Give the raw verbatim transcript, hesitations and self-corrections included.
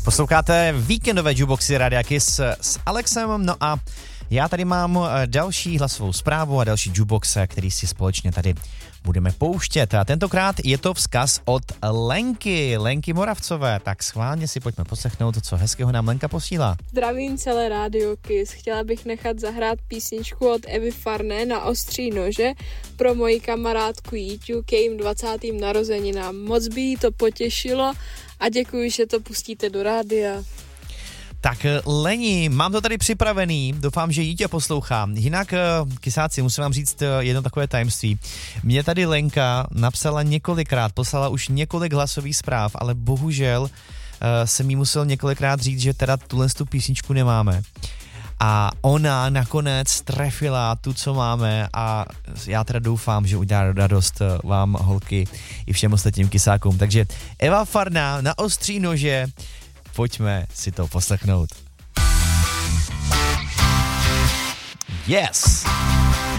Posloucháte víkendové jukeboxy Rádia Kiss s Alexem, no a já tady mám další hlasovou zprávu a další jukebox, který si společně tady budeme pouštět. A tentokrát je to vzkaz od Lenky, Lenky Moravcové. Tak schválně si pojďme poslechnout, co hezkého nám Lenka posílá. Zdravím celé Rádio Kiss. Chtěla bych nechat zahrát písničku od Evy Farné Na ostří nože pro moji kamarádku Jíťu k jejím dvacátým narozeninám. Moc by jí to potěšilo a děkuji, že to pustíte do rádia. Tak Leni, mám to tady připravený, doufám, že Jítě poslouchá. Jinak, kysáci, musím vám říct jedno takové tajemství. Mě tady Lenka napsala několikrát, poslala už několik hlasových zpráv, ale bohužel uh, jsem jí musel několikrát říct, že teda tuhle tu písničku nemáme. A ona nakonec trefila tu, co máme a já teda doufám, že udělá radost vám, holky, i všem ostatním kysákům. Takže Eva Farná Na ostří nože, pojďme si to poslechnout. Yes!